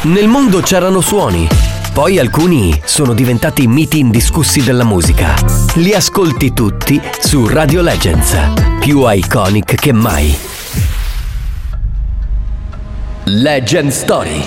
Nel mondo c'erano suoni, poi alcuni sono diventati miti indiscussi della musica. Li ascolti tutti su Radio Legends, più iconic che mai. Legend Story.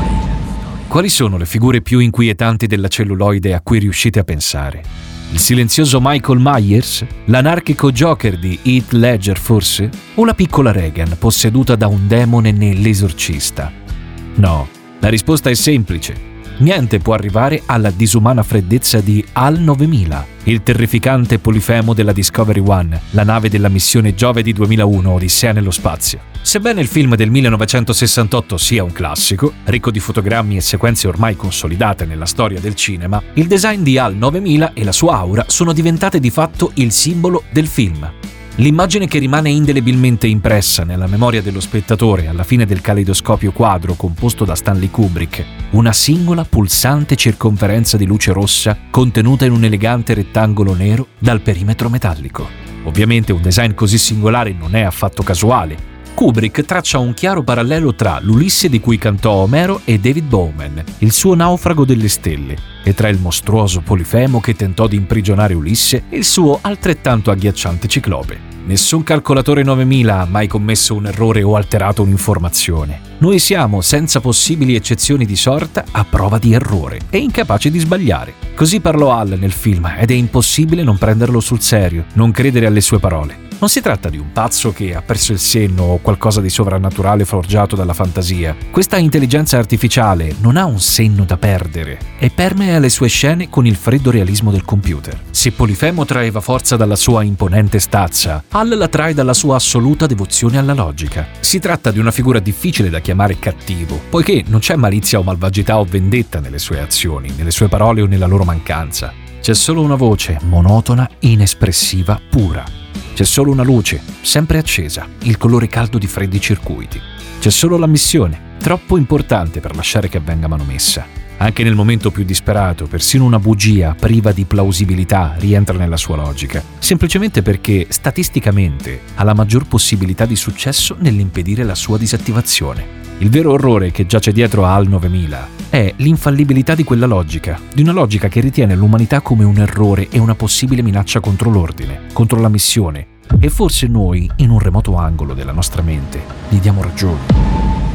Quali sono le figure più inquietanti della celluloide a cui riuscite a pensare? Il silenzioso Michael Myers? L'anarchico Joker di Heath Ledger forse? O la piccola Regan posseduta da un demone nell'Esorcista? No, la risposta è semplice. Niente può arrivare alla disumana freddezza di HAL 9000, il terrificante polifemo della Discovery One, la nave della missione Giove di 2001 Odissea nello spazio. Sebbene il film del 1968 sia un classico, ricco di fotogrammi e sequenze ormai consolidate nella storia del cinema, il design di HAL 9000 e la sua aura sono diventate di fatto il simbolo del film. L'immagine che rimane indelebilmente impressa nella memoria dello spettatore alla fine del caleidoscopio quadro composto da Stanley Kubrick, una singola pulsante circonferenza di luce rossa contenuta in un elegante rettangolo nero dal perimetro metallico. Ovviamente un design così singolare non è affatto casuale. Kubrick traccia un chiaro parallelo tra l'Ulisse di cui cantò Omero e David Bowman, il suo Naufrago delle stelle, e tra il mostruoso polifemo che tentò di imprigionare Ulisse e il suo altrettanto agghiacciante Ciclope. Nessun calcolatore 9000 ha mai commesso un errore o alterato un'informazione. Noi siamo, senza possibili eccezioni di sorta, a prova di errore e incapaci di sbagliare. Così parlò Hal nel film ed è impossibile non prenderlo sul serio, non credere alle sue parole. Non si tratta di un pazzo che ha perso il senno o qualcosa di sovrannaturale forgiato dalla fantasia. Questa intelligenza artificiale non ha un senno da perdere e permea le sue scene con il freddo realismo del computer. Se Polifemo traeva forza dalla sua imponente stazza, Hal la trae dalla sua assoluta devozione alla logica. Si tratta di una figura difficile da chiamare cattivo, poiché non c'è malizia o malvagità o vendetta nelle sue azioni, nelle sue parole o nella loro mancanza. C'è solo una voce monotona, inespressiva, pura. C'è solo una luce, sempre accesa, il colore caldo di freddi circuiti. C'è solo la missione, troppo importante per lasciare che venga manomessa. Anche nel momento più disperato, persino una bugia priva di plausibilità rientra nella sua logica, semplicemente perché, statisticamente, ha la maggior possibilità di successo nell'impedire la sua disattivazione. Il vero orrore che giace dietro a HAL 9000 è l'infallibilità di quella logica, di una logica che ritiene l'umanità come un errore e una possibile minaccia contro l'ordine, contro la missione, e forse noi, in un remoto angolo della nostra mente, gli diamo ragione.